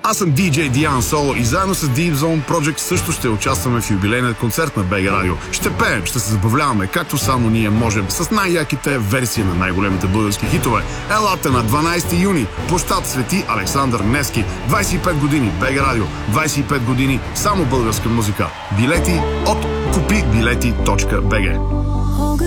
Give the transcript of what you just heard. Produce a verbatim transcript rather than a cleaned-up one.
Аз съм диджей Диан Соло и заедно с Deep Zone Project също ще участваме в юбилейния концерт на БГ Радио. Ще пеем, ще се забавляваме, както само ние можем, с най-яките версии на най-големите български хитове. Елате на дванайсети юни, площад Свети Александър Невски. двайсет и пет години БГ Радио, двайсет и пет години само българска музика. Билети от купи билети точка би джи.